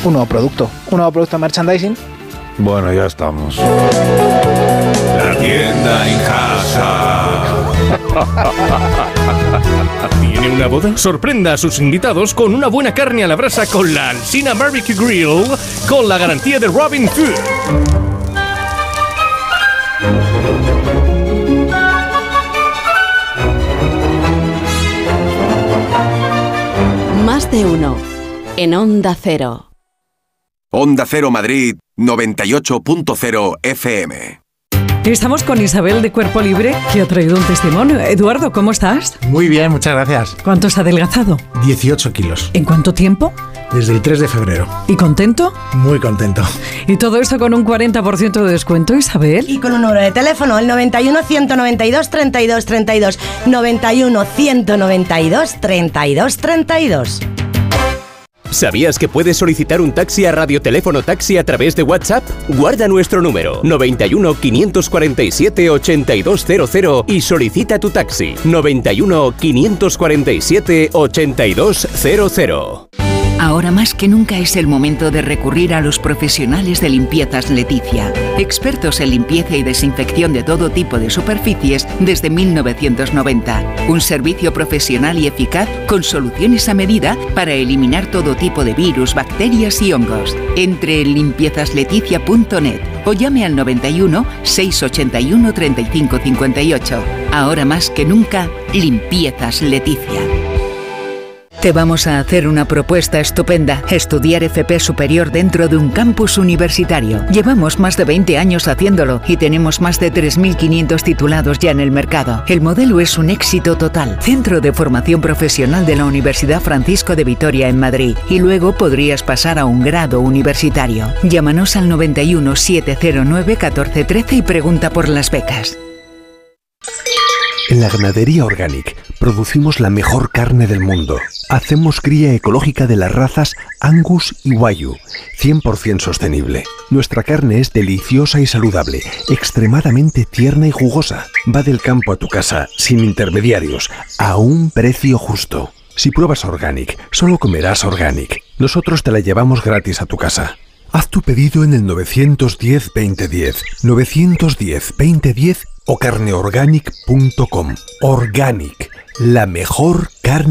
un nuevo producto de merchandising. Bueno, ya estamos. La tienda en casa. ¿Tiene una boda? Sorprenda a sus invitados con una buena carne a la brasa con la Alsina Barbecue Grill, con la garantía de Robin Food. Más de uno en Onda Cero. Onda Cero Madrid 98.0 FM. Estamos con Isabel de Cuerpo Libre, que ha traído un testimonio. Eduardo, ¿cómo estás? Muy bien, muchas gracias. ¿Cuánto has adelgazado? 18 kilos. ¿En cuánto tiempo? Desde el 3 de febrero. ¿Y contento? Muy contento. Y todo esto con un 40% de descuento, Isabel. Y con un número de teléfono, el 91 192 32 32. 91 192 32 32. ¿Sabías que puedes solicitar un taxi a Radioteléfono Taxi a través de WhatsApp? Guarda nuestro número 91 547 8200 y solicita tu taxi 91 547 8200. Ahora más que nunca es el momento de recurrir a los profesionales de Limpiezas Leticia, expertos en limpieza y desinfección de todo tipo de superficies desde 1990. Un servicio profesional y eficaz con soluciones a medida para eliminar todo tipo de virus, bacterias y hongos. Entre en limpiezasLeticia.net o llame al 91 681 35 58. Ahora más que nunca, Limpiezas Leticia. Te vamos a hacer una propuesta estupenda: estudiar FP superior dentro de un campus universitario. Llevamos más de 20 años haciéndolo y tenemos más de 3.500 titulados ya en el mercado. El modelo es un éxito total. Centro de Formación Profesional de la Universidad Francisco de Vitoria en Madrid. Y luego podrías pasar a un grado universitario. Llámanos al 91 709 1413 y pregunta por las becas. En la Ganadería Organic producimos la mejor carne del mundo. Hacemos cría ecológica de las razas Angus y Wagyu, 100% sostenible. Nuestra carne es deliciosa y saludable, extremadamente tierna y jugosa. Va del campo a tu casa, sin intermediarios, a un precio justo. Si pruebas Organic, solo comerás Organic. Nosotros te la llevamos gratis a tu casa. Haz tu pedido en el 910-2010, 910-2010 o carneorganic.com. Organic, la mejor carne